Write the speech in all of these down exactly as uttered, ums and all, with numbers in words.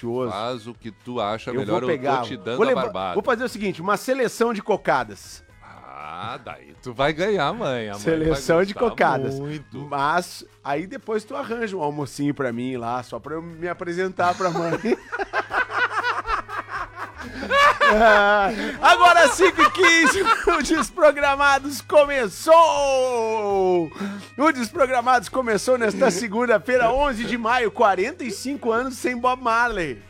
delicioso. Faz o que tu acha eu melhor, vou pegar, eu tô te dando vou a levar, barbada. Vou fazer o seguinte, uma seleção de cocadas. Ah, daí tu vai ganhar, mãe. A mãe Seleção vai de gostar cocadas. muito. Mas aí depois tu arranja um almocinho pra mim lá, só pra eu me apresentar pra mãe. Ah, agora cinco e quinze, o Desprogramados começou! O Desprogramados começou nesta segunda-feira, onze de maio, quarenta e cinco anos sem Bob Marley.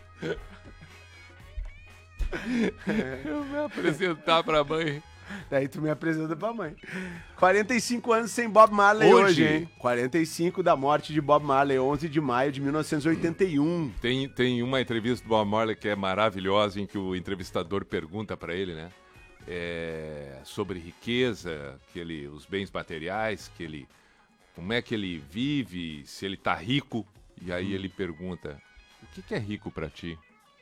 Eu me apresentar pra mãe. Daí tu me apresenta pra mãe. quarenta e cinco anos sem Bob Marley hoje, Hoje. hein? quarenta e cinco da morte de Bob Marley, onze de maio de mil novecentos e oitenta e um. Tem, tem uma entrevista do Bob Marley que é maravilhosa, em que o entrevistador pergunta pra ele, né? É, sobre riqueza, que ele, os bens materiais, que ele, como é que ele vive, se ele tá rico. E aí ele pergunta, o que, que é rico pra ti?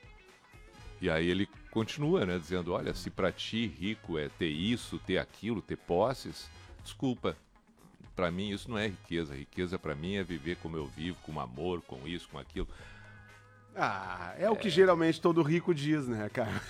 E aí ele continua, né, dizendo, olha, se pra ti rico é ter isso, ter aquilo, ter posses, desculpa, pra mim isso não é riqueza. Riqueza pra mim é viver como eu vivo, com amor, com isso, com aquilo. Ah, é o que geralmente todo rico diz, né, cara?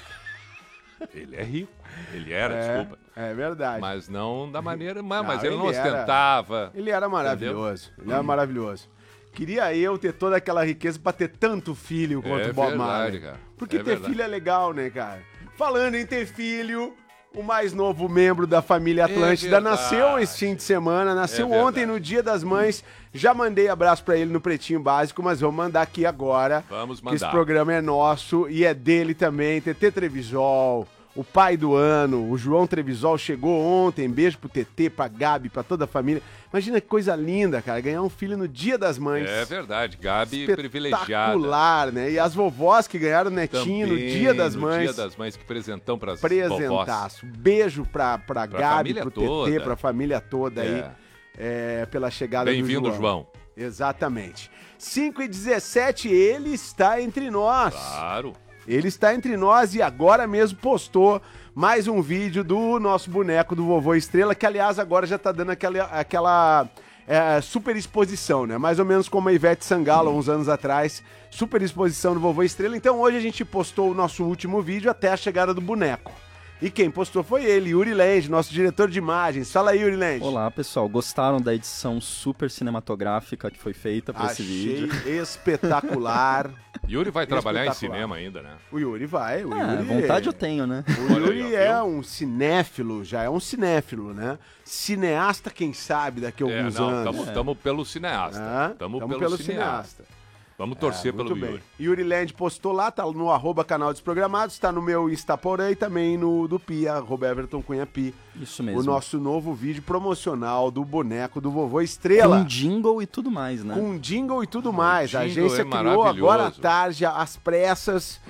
Ele é rico, ele era, É, desculpa. é verdade. Mas não da maneira, mas, Não, mas ele, ele não era- ostentava. Ele era maravilhoso, ele era maravilhoso. Queria eu ter toda aquela riqueza pra ter tanto filho quanto É o Bob verdade, Marley. cara. Porque É ter verdade. filho é legal, né, cara? Falando em ter filho, o mais novo membro da família Atlântida verdade. nasceu esse fim de semana, nasceu É ontem verdade. no Dia das Mães. Já mandei abraço pra ele no Pretinho Básico, mas vou mandar aqui agora. Vamos Que esse mandar. programa é nosso e é dele também. T T Trevisol, o pai do ano, o João Trevisol chegou ontem. Beijo pro T T, pra Gabi, pra toda a família. Imagina que coisa linda, cara, ganhar um filho no Dia das Mães. É verdade, Gabi privilegiada. Espetacular, né? E as vovós que ganharam netinho no Também, Dia das no Mães. Dia das Mães, que presentão pras vovós. Presentaço. Beijo pra, pra, Pra Gabi, família pro T T, toda. pra família toda aí, É. é, pela chegada do João. Bem-vindo, João. Exatamente. cinco e dezessete, ele está entre nós. Claro. Ele está entre nós e agora mesmo postou mais um vídeo do nosso boneco do Vovô Estrela, que aliás agora já tá dando aquela, aquela é, super exposição, né? Mais ou menos como a Ivete Sangalo, uns anos atrás, super exposição do Vovô Estrela. Então hoje a gente postou o nosso último vídeo até a chegada do boneco. E quem postou foi ele, Yuri Land, nosso diretor de imagens. Fala aí, Yuri Land. Olá, pessoal. Gostaram da edição super cinematográfica que foi feita para esse vídeo? Achei espetacular. Yuri vai trabalhar em Espetacular. cinema ainda, né? O Yuri vai, o É, Yuri... vontade eu tenho, né? O Olha aí, Yuri ó, é viu? um cinéfilo, já é um cinéfilo, né? Cineasta, quem sabe, daqui a É, alguns não, anos. estamos pelo cineasta. Ah, Estamos tamo pelo, cineasta. Vamos torcer É, pelo muito bem. Yuri. Yuri Land postou lá, tá no arroba canal Desprogramados, tá no meu Instaporã e também no do Pi, arroba Everton Cunha Pi. Isso mesmo. O nosso novo vídeo promocional do boneco do Vovô Estrela. Com jingle e tudo mais, né? Com jingle e tudo mais. A jingle agência é criou agora à maravilhoso. tarde, às pressas,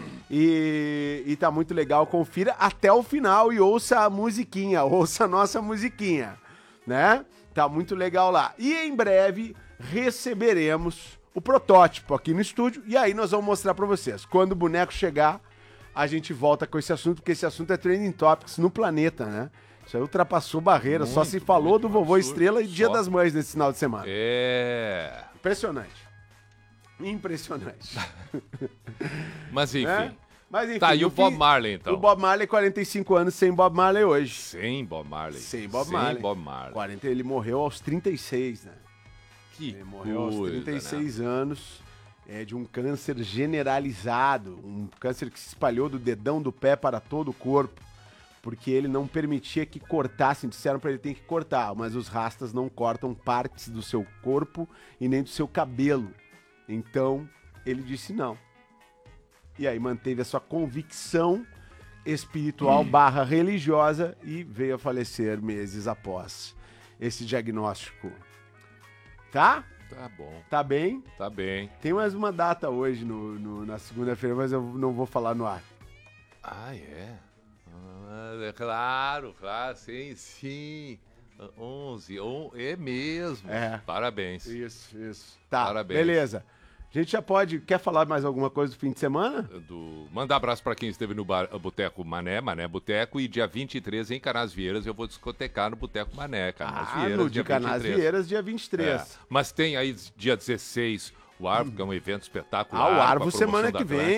e, e tá muito legal. Confira até o final e ouça a musiquinha, ouça a nossa musiquinha, né? Tá muito legal lá. E em breve receberemos o protótipo aqui no estúdio e aí nós vamos mostrar pra vocês. Quando o boneco chegar, a gente volta com esse assunto, porque esse assunto é trending topics no planeta, né? Isso aí ultrapassou barreira, só se falou muito do Vovô absurdo. Estrela e Dia Só. das Mães nesse final de semana. É. Impressionante. Impressionante. Mas enfim. Né? Mas enfim. Tá, e no o Bob fim, Marley, então? O Bob Marley, quarenta e cinco anos sem Bob Marley hoje. Sem Bob Marley. Sem Bob Sem Marley. Bob Marley. quarenta, ele morreu aos trinta e seis, né? Que Ele morreu aos coisa, trinta e seis né? anos. É de um câncer generalizado. Um câncer que se espalhou do dedão do pé para todo o corpo. Porque ele não permitia que cortassem. Disseram pra ele tem que cortar, mas os rastas não cortam partes do seu corpo e nem do seu cabelo. Então, ele disse não. E aí manteve a sua convicção espiritual barra religiosa e veio a falecer meses após esse diagnóstico. Tá? Tá bom, Tá bem? tá bem. Tem mais uma data hoje no, no- na segunda-feira, mas eu não vou falar no ar. Ah, é? Ah, é claro, claro, sim, sim. onze, on, é mesmo. É. Parabéns. Isso, isso. Tá, Parabéns. beleza. A gente já pode... Quer falar mais alguma coisa do fim de semana? Do... Mandar abraço pra quem esteve no bar, Boteco Mané, Mané Boteco, e dia vinte e três em Canasvieiras eu vou discotecar no Boteco Mané, Canasvieiras, Ah, no de dia vinte e três. Canasvieiras, dia vinte e três. É. Mas tem aí dia dezesseis o Arvo, que é um evento espetacular. Ah, o com a Arvo promoção semana da que vem. Atlântida.